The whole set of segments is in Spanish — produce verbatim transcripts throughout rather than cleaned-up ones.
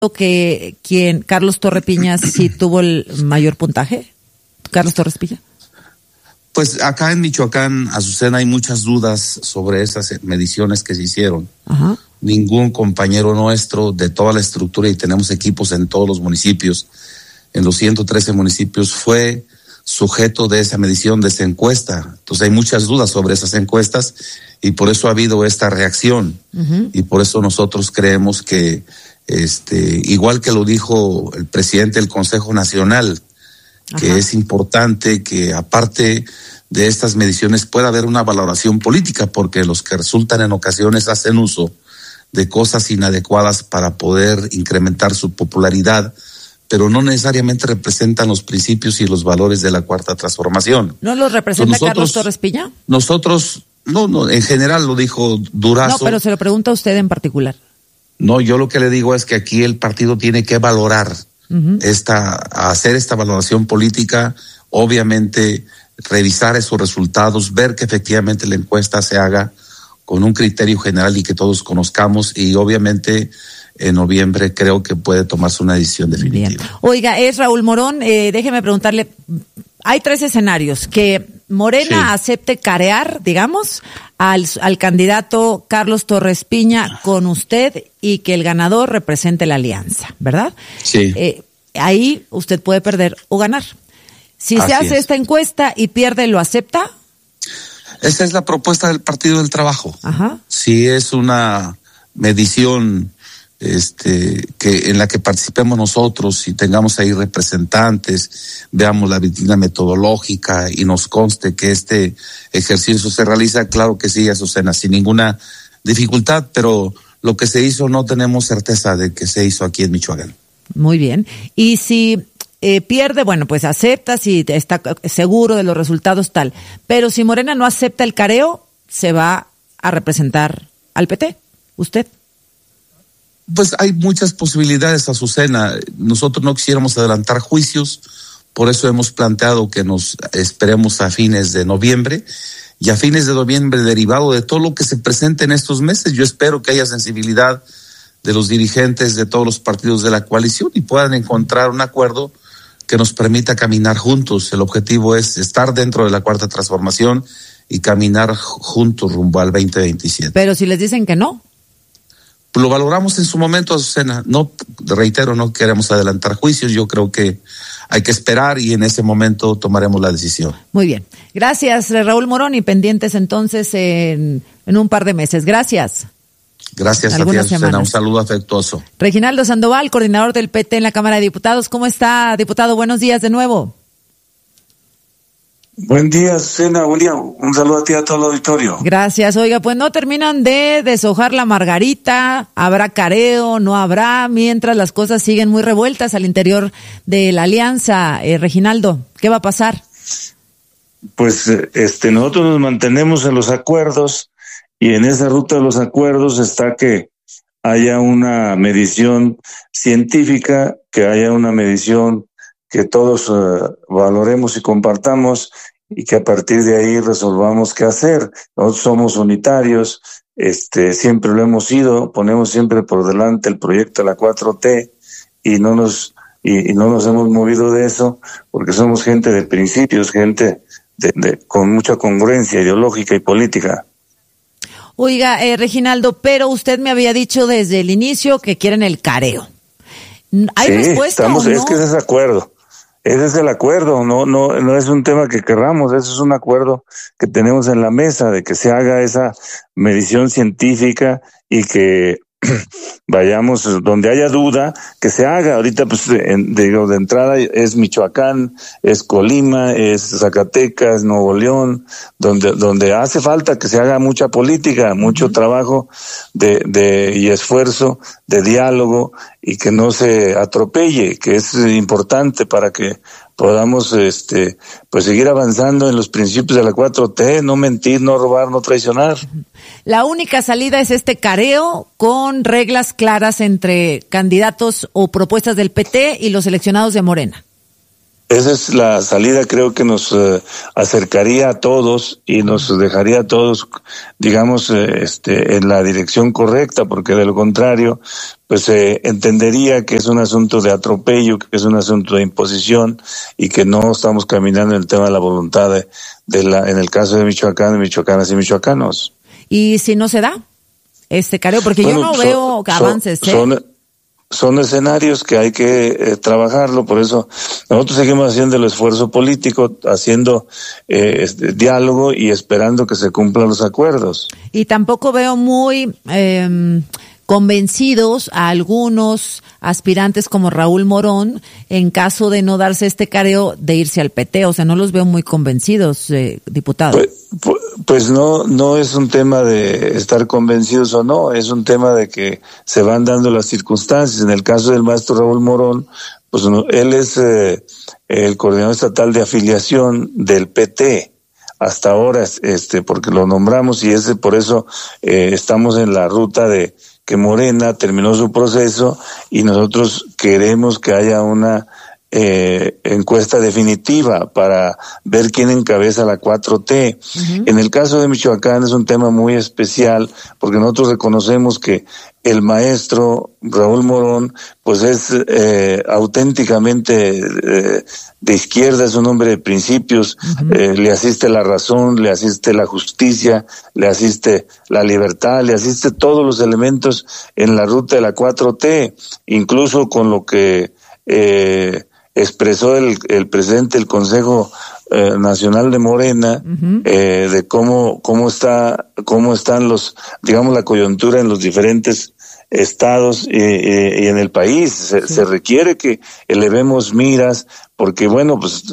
que quien Carlos Torre Piña sí tuvo el mayor puntaje? Carlos Torres Piña. Pues acá en Michoacán, Azucena, hay muchas dudas sobre esas mediciones que se hicieron. Ajá. Ningún compañero nuestro de toda la estructura, y tenemos equipos en todos los municipios, en los ciento trece municipios, fue sujeto de esa medición, de esa encuesta. Entonces hay muchas dudas sobre esas encuestas y por eso ha habido esta reacción. Uh-huh. Y por eso nosotros creemos que, este, igual que lo dijo el presidente del Consejo Nacional, que Ajá. es importante que aparte de estas mediciones pueda haber una valoración política, porque los que resultan en ocasiones hacen uso de cosas inadecuadas para poder incrementar su popularidad, pero no necesariamente representan los principios y los valores de la Cuarta Transformación. ¿No los representa nosotros, Carlos Torres Piña? Nosotros, no, no, en general lo dijo Durazo. No, pero se lo pregunta a usted en particular. No, yo lo que le digo es que aquí el partido tiene que valorar Uh-huh. esta, hacer esta valoración política, obviamente revisar esos resultados, ver que efectivamente la encuesta se haga con un criterio general y que todos conozcamos, y obviamente en noviembre creo que puede tomarse una decisión definitiva. Bien. Oiga, es Raúl Morón, eh, déjeme preguntarle, hay tres escenarios: que Morena sí. acepte carear, digamos, al, al candidato Carlos Torres Piña con usted y que el ganador represente la alianza, ¿verdad? Sí. Eh, ahí usted puede perder o ganar. Si Así se hace es. esta encuesta y pierde, ¿lo acepta? Esa es la propuesta del Partido del Trabajo. Ajá. Si es una medición este que en la que participemos nosotros y tengamos ahí representantes, veamos la vitrina metodológica y nos conste que este ejercicio se realiza, claro que sí, Azucena, sin ninguna dificultad, pero lo que se hizo no tenemos certeza de que se hizo aquí en Michoacán. Muy bien. Y si eh, pierde, bueno, pues acepta, si está seguro de los resultados, tal. Pero si Morena no acepta el careo, se va a representar al P T. ¿Usted? Pues hay muchas posibilidades, Azucena. Nosotros no quisiéramos adelantar juicios, por eso hemos planteado que nos esperemos a fines de noviembre, y a fines de noviembre, derivado de todo lo que se presente en estos meses, yo espero que haya sensibilidad de los dirigentes de todos los partidos de la coalición y puedan encontrar un acuerdo que nos permita caminar juntos. El objetivo es estar dentro de la Cuarta Transformación y caminar juntos rumbo al veinte veintisiete. Pero si les dicen que no. Lo valoramos en su momento, Azucena. No, reitero, no queremos adelantar juicios. Yo creo que hay que esperar y en ese momento tomaremos la decisión. Muy bien. Gracias, Raúl Morón, y pendientes entonces en, en un par de meses. Gracias. Gracias a ti, Azucena. Un saludo afectuoso. Reginaldo Sandoval, coordinador del P T en la Cámara de Diputados. ¿Cómo está, diputado? Buenos días de nuevo. Buen día, Azucena, William. Un saludo a ti y a todo el auditorio. Gracias. Oiga, pues no terminan de deshojar la margarita. ¿Habrá careo? ¿No habrá? Mientras las cosas siguen muy revueltas al interior de la alianza. Eh, Reginaldo, ¿qué va a pasar? Pues este, nosotros nos mantenemos en los acuerdos, y en esa ruta de los acuerdos está que haya una medición científica, que haya una medición que todos uh, valoremos y compartamos, y que a partir de ahí resolvamos qué hacer. Nosotros somos unitarios, este, siempre lo hemos sido, ponemos siempre por delante el proyecto de la cuatro T, y no nos, y, y no nos hemos movido de eso, porque somos gente de principios, gente de, de, con mucha congruencia ideológica y política. Oiga, eh, Reginaldo, pero usted me había dicho desde el inicio que quieren el careo. ¿Hay sí, respuesta estamos, o no? Es que ese es acuerdo. Ese es el acuerdo, no, no, no es un tema que querramos, ese es un acuerdo que tenemos en la mesa, de que se haga esa medición científica y que vayamos donde haya duda, que se haga. Ahorita, pues, en, digo, de entrada es Michoacán, es Colima, es Zacatecas, Nuevo León, donde, donde hace falta que se haga mucha política, mucho uh-huh. trabajo de, de, y esfuerzo de diálogo, y que no se atropelle, que es importante para que podamos, este, pues seguir avanzando en los principios de la cuatro T, no mentir, no robar, no traicionar. La única salida es este careo con reglas claras entre candidatos o propuestas del P T y los seleccionados de Morena. esa es la salida, creo que nos eh, acercaría a todos y nos dejaría a todos, digamos, eh, este, en la dirección correcta, porque de lo contrario, pues se eh, entendería que es un asunto de atropello, que es un asunto de imposición y que no estamos caminando en el tema de la voluntad de, de la, en el caso de Michoacán, de michoacanas y michoacanos. ¿Y si no se da este careo? Porque bueno, yo no son, veo avances. Son, ¿eh? son, Son escenarios que hay que eh, trabajarlo, por eso nosotros seguimos haciendo el esfuerzo político, haciendo eh, este, diálogo y esperando que se cumplan los acuerdos. Y tampoco veo muy eh, convencidos a algunos aspirantes como Raúl Morón, en caso de no darse este careo, de irse al P T, o sea, no los veo muy convencidos, eh, diputado. Pues, pues, pues no, no es un tema de estar convencidos o no, es un tema de que se van dando las circunstancias. En el caso del maestro Raúl Morón, pues no, él es eh, el coordinador estatal de afiliación del P T. Hasta ahora, este, porque lo nombramos y ese por eso eh, estamos en la ruta de que Morena terminó su proceso y nosotros queremos que haya una eh, encuesta definitiva para ver quién encabeza la cuatro T. Uh-huh. En el caso de Michoacán es un tema muy especial porque nosotros reconocemos que el maestro Raúl Morón pues es eh, auténticamente eh, de izquierda, es un hombre de principios, uh-huh. eh, le asiste la razón, le asiste la justicia, le asiste la libertad, le asiste todos los elementos en la ruta de la cuatro T, incluso con lo que eh, expresó el, el presidente del Consejo eh, Nacional de Morena, uh-huh. eh, de cómo cómo está cómo están los, digamos, la coyuntura en los diferentes estados y, y, y en el país. Se, sí. se requiere que elevemos miras porque, bueno, pues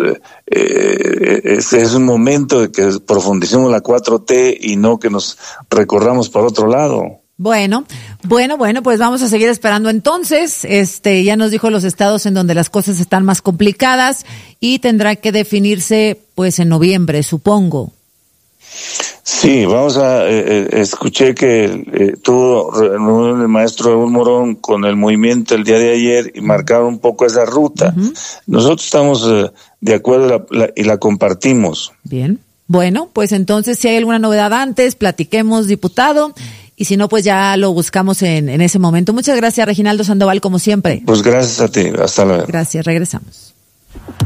eh, es, es un momento de que profundicemos la cuatro T y no que nos recorramos para otro lado. Bueno, bueno, bueno, pues vamos a seguir esperando entonces. Este, ya nos dijo los estados en donde las cosas están más complicadas y tendrá que definirse pues en noviembre, supongo. Sí, vamos a, eh, escuché que eh, tuvo reunión el maestro Raúl Morón con el movimiento el día de ayer y marcaron un poco esa ruta. Uh-huh. Nosotros estamos eh, de acuerdo la, la, y la compartimos. Bien, bueno, pues entonces si hay alguna novedad antes, platiquemos, diputado. Y si no, pues ya lo buscamos en, en ese momento. Muchas gracias, Reginaldo Sandoval, como siempre. Pues gracias a ti. Hasta luego. Gracias, regresamos.